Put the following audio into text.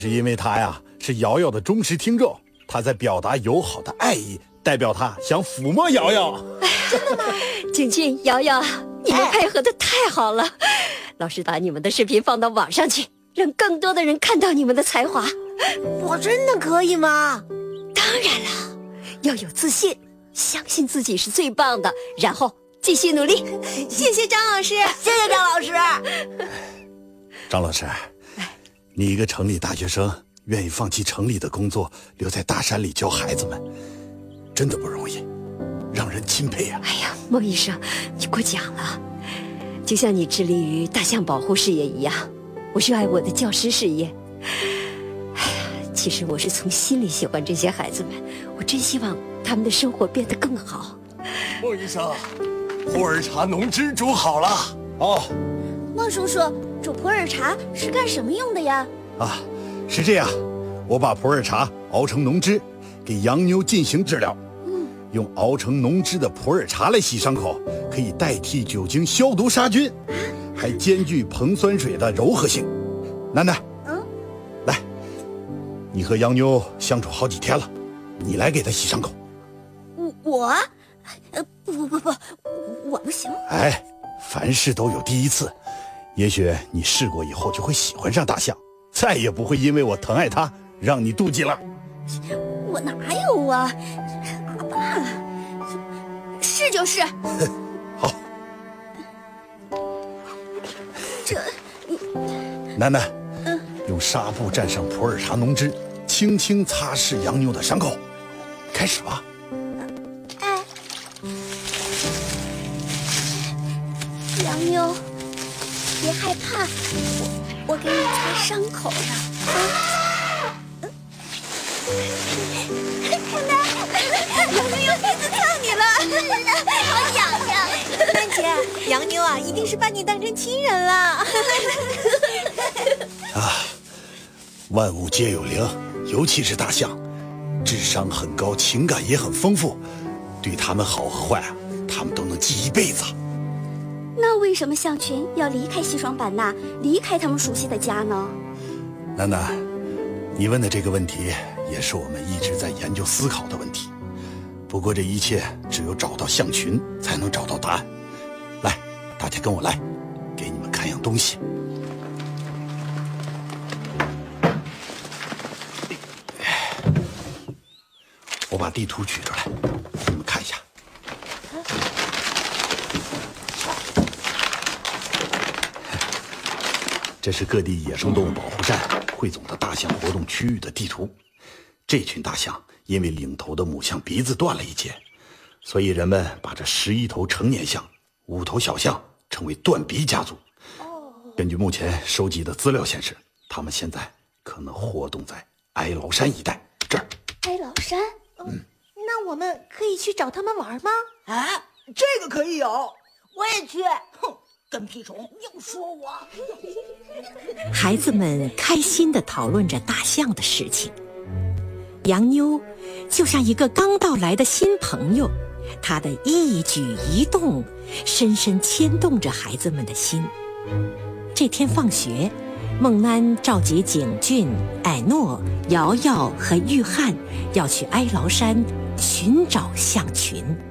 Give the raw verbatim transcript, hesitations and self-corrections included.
是因为他呀是瑶瑶的忠实听众，他在表达友好的爱意，代表他想抚摸瑶瑶。 哎呀，真的吗？静静、瑶瑶，你们配合的太好了。老师把你们的视频放到网上去，让更多的人看到你们的才华。 我真的可以吗？ 当然了，要有自信，相信自己是最棒的，然后继续努力。 谢谢张老师，谢谢张老师。 张老师，你一个城里大学生，愿意放弃城里的工作，留在大山里教孩子们，真的不容易，让人钦佩呀、啊！ 哎呀，孟医生，你过奖了。就像你致力于大象保护事业一样，我热爱我的教师事业。哎呀，其实我是从心里喜欢这些孩子们，我真希望他们的生活变得更好。 孟医生，普洱茶浓汁煮好了。 哦， 孟叔叔，煮普洱茶是干什么用的呀？ 啊，是这样，我把普洱茶熬成浓汁，给洋妞进行治疗。嗯，用熬成浓汁的普洱茶来洗伤口，可以代替酒精消毒杀菌，还兼具硼酸水的柔和性。楠楠，嗯，来，你和洋妞相处好几天了，你来给她洗伤口。 我我，呃，不不不不，我不行。 哎，凡事都有第一次，也许你试过以后就会喜欢上大象，再也不会因为我疼爱它让你妒忌了。 我哪有啊，阿爸，是就是。 好。 这， 楠楠，嗯，用纱布蘸上普洱茶浓汁，轻轻擦拭洋妞的伤口。开始吧。 哎，洋妞，别害怕，我我给你擦伤口了啊。看到，洋妞用鼻子蹭你了，好痒痒。 曼姐，洋妞啊，一定是把你当成亲人了。 啊，万物皆有灵，尤其是大象，智商很高，情感也很丰富，对他们好和坏啊，他们都能记一辈子。 那为什么象群要离开西双版纳，离开他们熟悉的家呢？ 楠楠，你问的这个问题也是我们一直在研究思考的问题。不过这一切只有找到象群才能找到答案。来，大家跟我来，给你们看样东西。我把地图取出来，你们看一下。这是各地野生动物保护站汇总的大象活动区域的地图。这群大象因为领头的母象鼻子断了一截，所以人们把这十一头成年象、五头小象称为断鼻家族。根据目前收集的资料显示，他们现在可能活动在哀牢山一带。这儿， 哀牢山。 嗯，那我们可以去找他们玩吗？ 啊，这个可以有， 我也去。 哼，跟屁虫又说我。 孩子们开心地讨论着大象的事情。洋妞就像一个刚到来的新朋友，她的一举一动深深牵动着孩子们的心。这天放学，孟安召集景俊、艾诺、瑶瑶和玉翰要去哀牢山寻找象群。